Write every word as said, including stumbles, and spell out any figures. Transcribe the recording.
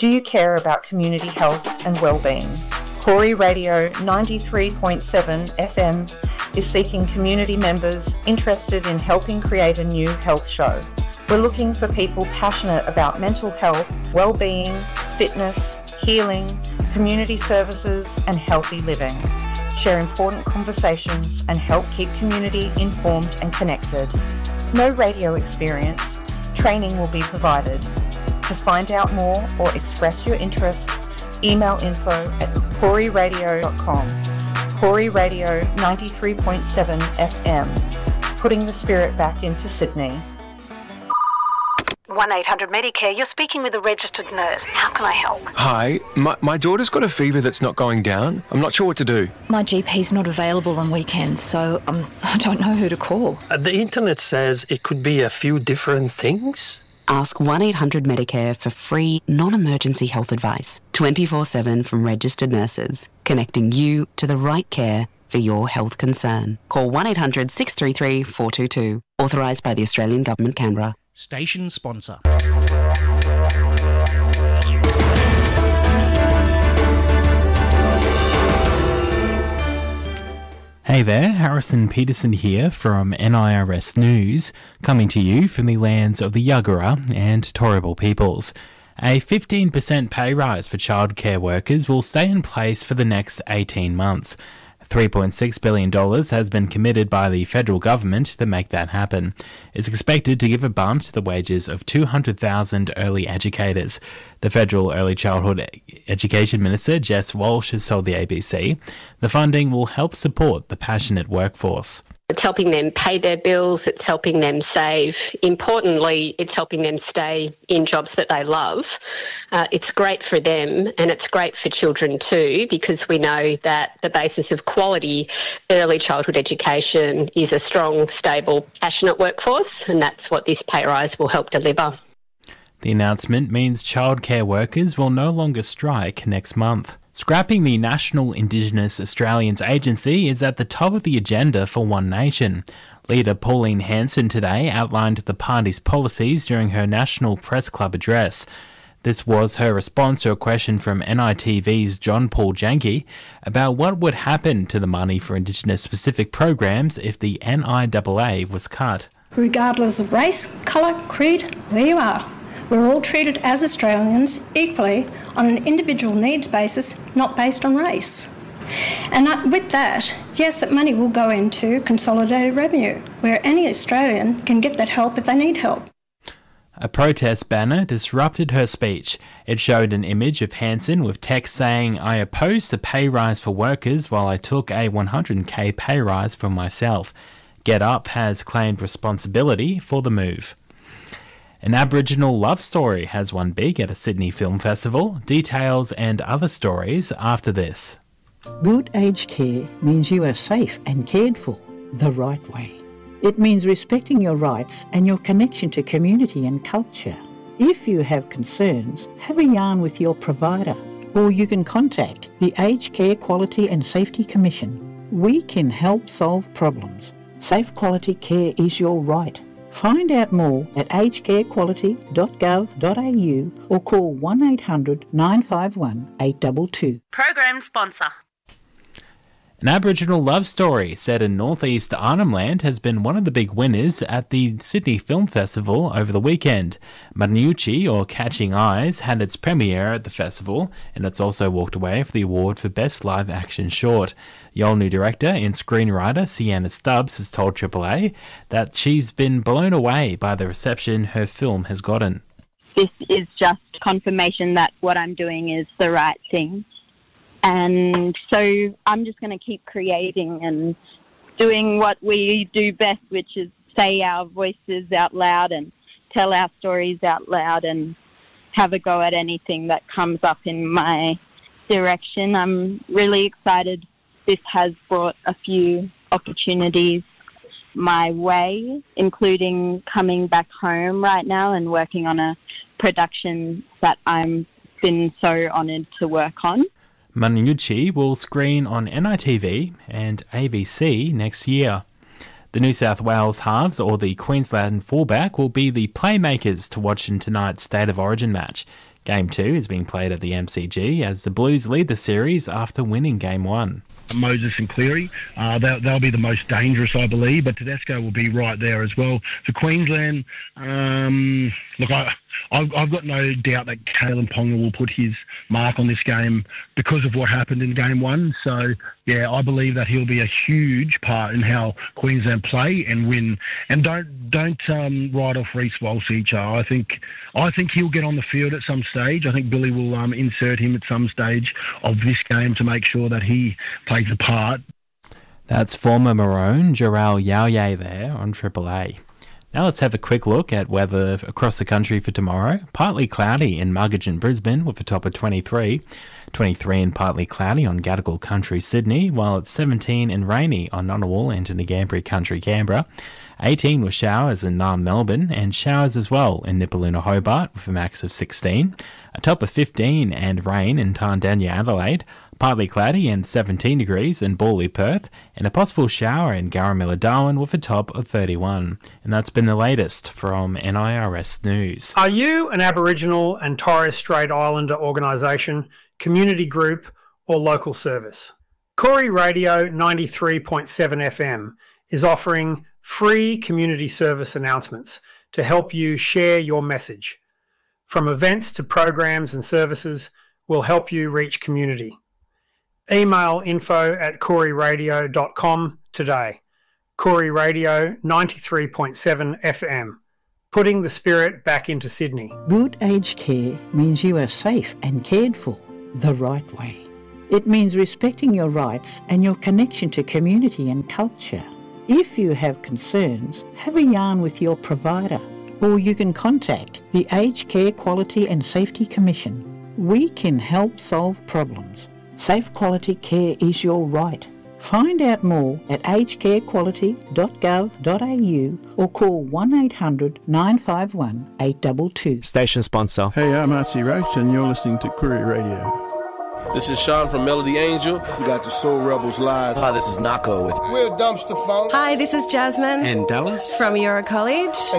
Do you care about community health and wellbeing? Corey Radio ninety-three point seven F M is seeking community members interested in helping create a new health show. We're looking for people passionate about mental health, wellbeing, fitness, healing, community services and healthy living. Share important conversations and help keep community informed and connected. No radio experience, training will be provided. To find out more or express your interest, email info at corey radio dot com. Corey Radio ninety-three point seven F M, putting the spirit back into Sydney. one eight hundred Medicare, you're speaking with a registered nurse. How can I help? Hi, my, my daughter's got a fever that's not going down. I'm not sure what to do. My G P's not available on weekends, so um, I don't know who to call. Uh, the internet says it could be a few different things. Ask one eight hundred Medicare for free, non-emergency health advice, twenty-four seven from registered nurses, connecting you to the right care for your health concern. Call one eight hundred six three three four two two. Authorised by the Australian Government, Canberra. Station sponsor. Hey there, Harrison Peterson here from N I R S News, coming to you from the lands of the Yuggera and Turrbal peoples. A fifteen percent pay rise for childcare workers will stay in place for the next eighteen months. three point six billion dollars has been committed by the federal government to make that happen. It's expected to give a bump to the wages of two hundred thousand early educators. The federal early childhood education minister, Jess Walsh, has told the A B C the funding will help support the passionate workforce. It's helping them pay their bills, it's helping them save. Importantly, it's helping them stay in jobs that they love. Uh, it's great for them and it's great for children too, because we know that the basis of quality early childhood education is a strong, stable, passionate workforce, and that's what this pay rise will help deliver. The announcement means childcare workers will no longer strike next month. Scrapping the National Indigenous Australians Agency is at the top of the agenda for One Nation. Leader Pauline Hanson today outlined the party's policies during her National Press Club address. This was her response to a question from N I T V's John Paul Janke about what would happen to the money for Indigenous-specific programs if the N I A A was cut. Regardless of race, colour, creed, where you are, we're all treated as Australians equally on an individual needs basis, not based on race. And with that, yes, that money will go into consolidated revenue, where any Australian can get that help if they need help. A protest banner disrupted her speech. It showed an image of Hanson with text saying, "I opposed a pay rise for workers while I took a one hundred K pay rise for myself." Get Up has claimed responsibility for the move. An Aboriginal love story has won big at a Sydney Film Festival. Details and other stories after this. Good aged care means you are safe and cared for the right way. It means respecting your rights and your connection to community and culture. If you have concerns, have a yarn with your provider, or you can contact the Aged Care Quality and Safety Commission. We can help solve problems. Safe quality care is your right. Find out more at aged care quality dot gov dot a u or call one eight hundred nine five one eight two two. Program sponsor. An Aboriginal love story set in northeast Arnhem Land has been one of the big winners at the Sydney Film Festival over the weekend. Marinucci, or Catching Eyes, had its premiere at the festival, and it's also walked away for the award for Best Live Action Short. Yolngu director and screenwriter Sienna Stubbs has told Triple A that she's been blown away by the reception her film has gotten. This is just confirmation that what I'm doing is the right thing. And so I'm just going to keep creating and doing what we do best, which is say our voices out loud and tell our stories out loud and have a go at anything that comes up in my direction. I'm really excited. This has brought a few opportunities my way, including coming back home right now and working on a production that I've been so honoured to work on. Marinucci will screen on N I T V and A B C next year. The New South Wales halves, or the Queensland fullback, will be the playmakers to watch in tonight's State of Origin match. Game two is being played at the M C G as the Blues lead the series after winning Game one. Moses and Cleary, uh, they'll, they'll be the most dangerous, I believe, but Tedesco will be right there as well. For Queensland, um, look, I, I've, I've got no doubt that Kalen Ponga will put his mark on this game because of what happened in Game one. So, yeah, I believe that he'll be a huge part in how Queensland play and win. And don't don't um, write off Reece Walsh each other. I think I think he'll get on the field at some stage. I think Billy will um, insert him at some stage of this game to make sure that he plays a part. That's former Maroon Jarrell Yauye there on Triple A. Now let's have a quick look at weather across the country for tomorrow. Partly cloudy in Muggeridge and Brisbane with a top of twenty-three. twenty-three and partly cloudy on Gadigal Country, Sydney, while it's seventeen and rainy on Ngunnawal and Ngambri Country, Canberra. eighteen with showers in Naarm, Melbourne, and showers as well in Nipaluna, Hobart with a max of sixteen. A top of fifteen and rain in Tandanya, Adelaide. Partly cloudy and seventeen degrees in Bawley, Perth, and a possible shower in Garramilla, Darwin with a top of thirty-one. And that's been the latest from N I R S News. Are you an Aboriginal and Torres Strait Islander organisation, community group or local service? Corey Radio ninety-three point seven F M is offering free community service announcements to help you share your message. From events to programs and services, we'll help you reach community. Email info at corey radio dot com today. Corey Radio ninety-three point seven F M, putting the spirit back into Sydney. Good aged care means you are safe and cared for the right way. It means respecting your rights and your connection to community and culture. If you have concerns, have a yarn with your provider, or you can contact the Aged Care Quality and Safety Commission. We can help solve problems. Safe quality care is your right. Find out more at aged care quality dot gov dot a u or call one eight hundred nine five one eight two two. Station sponsor. Hey, I'm Archie Roach and you're listening to Koori Radio. This is Sean from Melody Angel. We got the Soul Rebels live. Hi, this is Nako with We're Dumpster Funk. Hi, this is Jasmine. And Dallas. From Euro College.